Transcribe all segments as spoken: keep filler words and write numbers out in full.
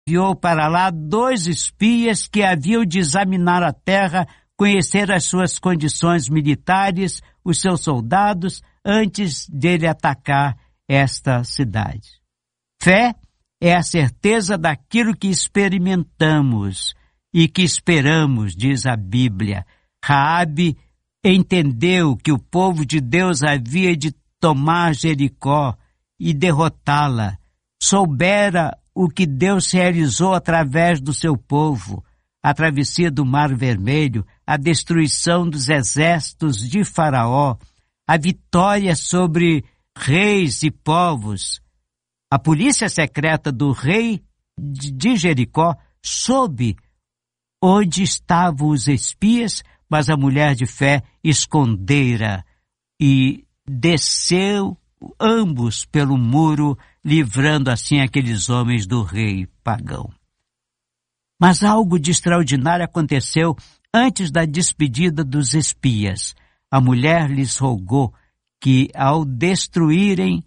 enviou para lá dois espias que haviam de examinar a terra, conhecer as suas condições militares, os seus soldados, antes dele atacar esta cidade. Fé é a certeza daquilo que experimentamos e que esperamos, diz a Bíblia. Raabe entendeu que o povo de Deus havia de tomar Jericó e derrotá-la. Soubera o que Deus realizou através do seu povo, a travessia do Mar Vermelho, a destruição dos exércitos de Faraó, a vitória sobre reis e povos. A polícia secreta do rei de Jericó soube onde estavam os espias, mas a mulher de fé escondera e desceu ambos pelo muro, livrando assim aqueles homens do rei pagão. Mas algo de extraordinário aconteceu antes da despedida dos espias. A mulher lhes rogou que, ao destruírem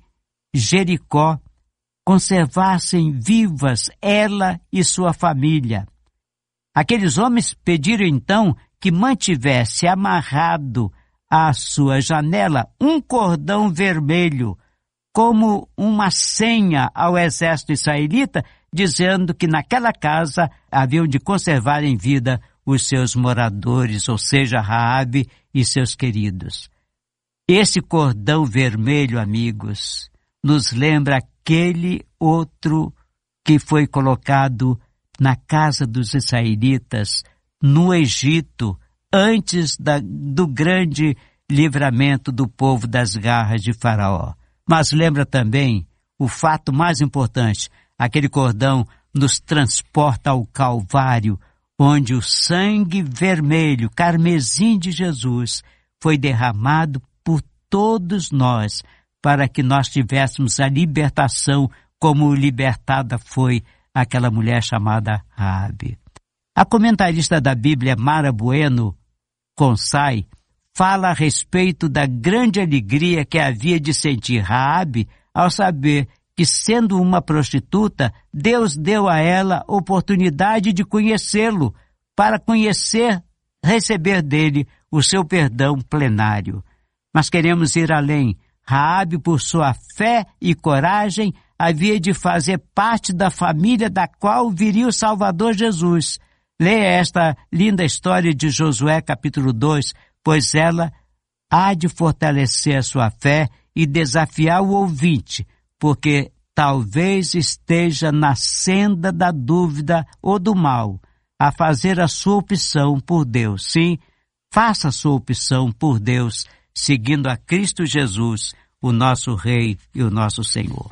Jericó, conservassem vivas ela e sua família. Aqueles homens pediram então que mantivesse amarrado à sua janela um cordão vermelho, como uma senha ao exército israelita, dizendo que naquela casa haviam de conservar em vida os seus moradores, ou seja, Raabe e seus queridos. Esse cordão vermelho, amigos, nos lembra aquele outro que foi colocado na casa dos israelitas, no Egito, antes da, do grande livramento do povo das garras de Faraó. Mas lembra também o fato mais importante: aquele cordão nos transporta ao Calvário, onde o sangue vermelho, carmesim de Jesus, foi derramado por todos nós, para que nós tivéssemos a libertação, como libertada foi aquela mulher chamada Raabe. A comentarista da Bíblia, Mara Bueno Consai, fala a respeito da grande alegria que havia de sentir Raabe ao saber que, sendo uma prostituta, Deus deu a ela oportunidade de conhecê-lo, para conhecer, receber dele o seu perdão plenário. Mas queremos ir além. Raabe, por sua fé e coragem, havia de fazer parte da família da qual viria o Salvador Jesus. Leia esta linda história de Josué, capítulo dois, pois ela há de fortalecer a sua fé e desafiar o ouvinte, porque talvez esteja na senda da dúvida ou do mal, a fazer a sua opção por Deus. Sim, faça a sua opção por Deus, seguindo a Cristo Jesus, o nosso Rei e o nosso Senhor.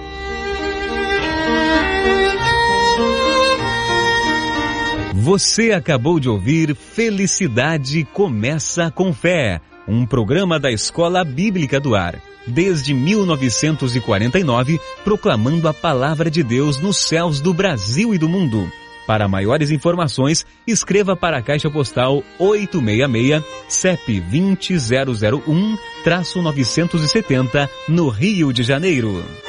Você acabou de ouvir Felicidade Começa com Fé, um programa da Escola Bíblica do Ar, desde mil novecentos e quarenta e nove, proclamando a palavra de Deus nos céus do Brasil e do mundo. Para maiores informações, escreva para a Caixa Postal oito seis seis, C E P vinte mil um, novecentos e setenta, no Rio de Janeiro.